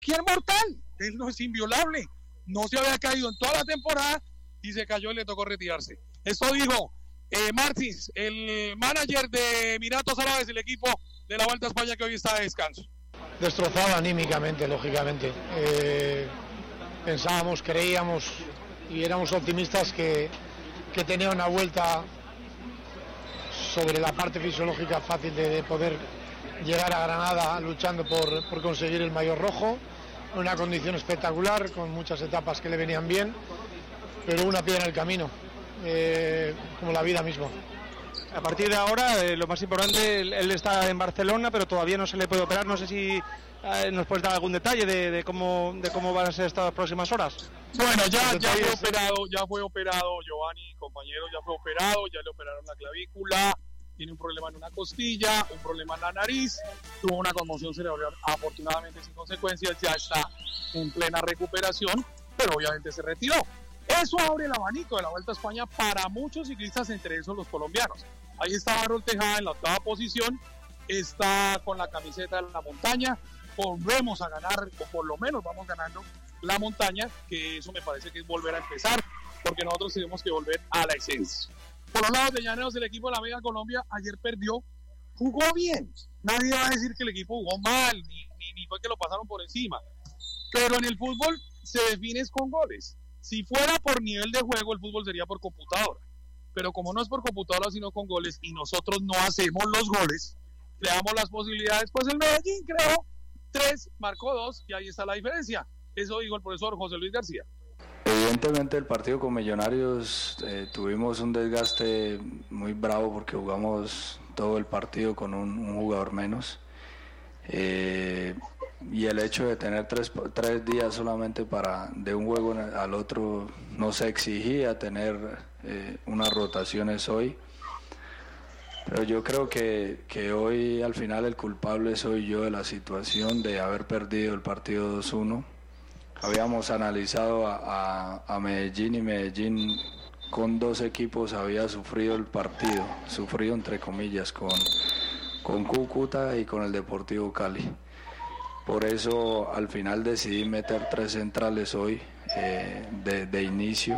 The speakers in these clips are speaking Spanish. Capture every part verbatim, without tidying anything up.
cualquier mortal. Él no es inviolable. No se había caído en toda la temporada y se cayó y le tocó retirarse. Esto dijo eh, Martins, el manager de Emiratos Árabes, el equipo de la Vuelta a España que hoy está de descanso. Destrozado anímicamente, lógicamente. Eh, pensábamos, creíamos y éramos optimistas que, que tenía una vuelta sobre la parte fisiológica fácil de, de poder llegar a Granada luchando por, por conseguir el maillot rojo. Una condición espectacular, con muchas etapas que le venían bien, pero una piedra en el camino, eh, como la vida misma. A partir de ahora, eh, lo más importante, él, él está en Barcelona, pero todavía no se le puede operar. No sé si eh, nos puedes dar algún detalle de, de cómo de cómo van a ser estas próximas horas. Bueno, ya, ya fue operado, ya fue operado Giovanni, compañero, ya fue operado, ya le operaron la clavícula, tiene un problema en una costilla, un problema en la nariz, tuvo una conmoción cerebral, afortunadamente sin consecuencias, ya está en plena recuperación, pero obviamente se retiró. Eso abre el abanico de la Vuelta a España para muchos ciclistas, entre esos los colombianos. Ahí está Harold Tejada en la octava posición, está con la camiseta de la montaña, volvemos a ganar, o por lo menos vamos ganando la montaña, que eso me parece que es volver a empezar, porque nosotros tenemos que volver a la esencia. Por los lados de Llaneros, el equipo de la Mega Colombia ayer perdió, jugó bien, nadie va a decir que el equipo jugó mal, ni, ni, ni fue que lo pasaron por encima, pero en el fútbol se define con goles. Si fuera por nivel de juego, el fútbol sería por computadora. Pero como no es por computadora, sino con goles, y nosotros no hacemos los goles, creamos las posibilidades, pues el Medellín creó tres, marcó dos, y ahí está la diferencia. Eso dijo el profesor José Luis García. Evidentemente el partido con Millonarios eh, tuvimos un desgaste muy bravo porque jugamos todo el partido con un, un jugador menos. Eh, y el hecho de tener tres, tres días solamente para de un juego al otro nos exigía tener eh, unas rotaciones hoy, pero yo creo que, que hoy al final el culpable soy yo de la situación de haber perdido el partido dos uno. Habíamos analizado a, a, a Medellín y Medellín con dos equipos había sufrido el partido, sufrido entre comillas con, con Cúcuta y con el Deportivo Cali. Por eso al final decidí meter tres centrales hoy eh, de, de inicio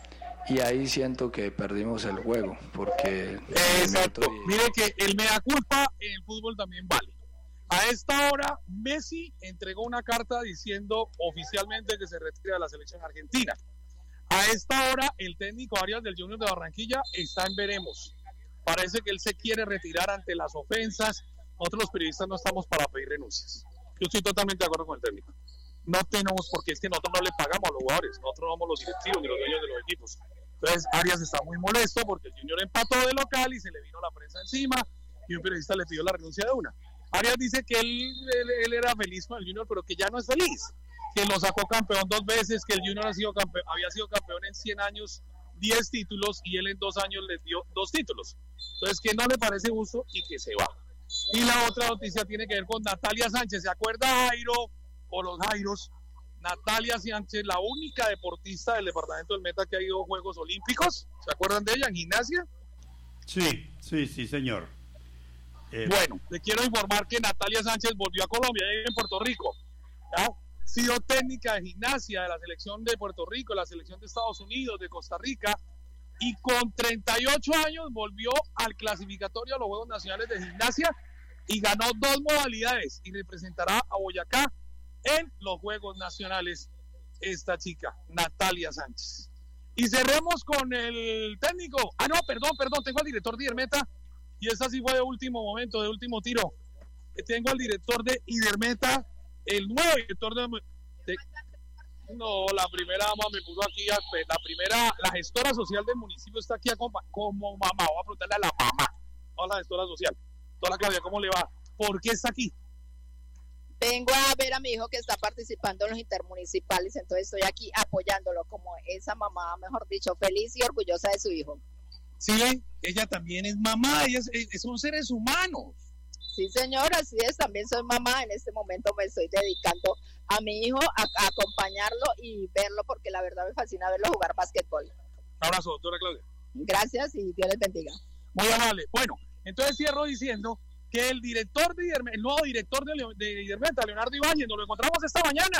y ahí siento que perdimos el juego porque... Exacto, y... mire que el mea culpa en el fútbol también vale. A esta hora Messi entregó una carta diciendo oficialmente que se retira de la selección argentina. A esta hora el técnico Arias del Junior de Barranquilla está en veremos. Parece que él se quiere retirar ante las ofensas. Nosotros los periodistas no estamos para pedir renuncias. Yo estoy totalmente de acuerdo con el técnico. No tenemos, porque es que nosotros no le pagamos a los jugadores, nosotros no somos los directivos ni los dueños de los equipos. Entonces Arias está muy molesto porque el Junior empató de local y se le vino la prensa encima y un periodista le pidió la renuncia de una. Arias dice que él, él, él era feliz con el Junior, pero que ya no es feliz, que lo sacó campeón dos veces, que el Junior ha sido campeón, había sido campeón en cien años, diez títulos, y él en dos años les dio dos títulos. Entonces que no le parece justo y que se va. Y la otra noticia tiene que ver con Natalia Sánchez. ¿Se acuerda Jairo o los Jairos? Natalia Sánchez, la única deportista del departamento del Meta que ha ido a Juegos Olímpicos. ¿Se acuerdan de ella en gimnasia? Sí, sí, sí, señor. Eh... Bueno, le quiero informar que Natalia Sánchez volvió a Colombia, en Puerto Rico. ¿Ya? Ha sido técnica de gimnasia de la selección de Puerto Rico, la selección de Estados Unidos, de Costa Rica. Y con treinta y ocho años volvió al clasificatorio a los Juegos Nacionales de Gimnasia y ganó dos modalidades y representará a Boyacá en los Juegos Nacionales esta chica, Natalia Sánchez. Y cerremos con el técnico. Ah, no, perdón, perdón, tengo al director de Idermeta y esa sí fue de último momento, de último tiro. Tengo al director de Idermeta, el nuevo director de... de No, la primera dama me puso aquí, la primera, la gestora social del municipio está aquí como, como mamá. Voy a preguntarle a la mamá, no a la gestora social. Hola Claudia, ¿cómo le va? ¿Por qué está aquí? Vengo a ver a mi hijo que está participando en los intermunicipales, entonces estoy aquí apoyándolo como esa mamá, mejor dicho, feliz y orgullosa de su hijo. Sí, ella también es mamá, ellas son seres humanos. Sí, señora, así es, también soy mamá, en este momento me estoy dedicando a mi hijo, a, a acompañarlo y verlo, porque la verdad me fascina verlo jugar básquetbol. Un abrazo, doctora Claudia. Gracias y Dios les bendiga. Muy amable. Bueno, entonces cierro diciendo que el director de Iderme, el nuevo director de, Leo, de Idermeta, Leonardo Ibáñez, nos lo encontramos esta mañana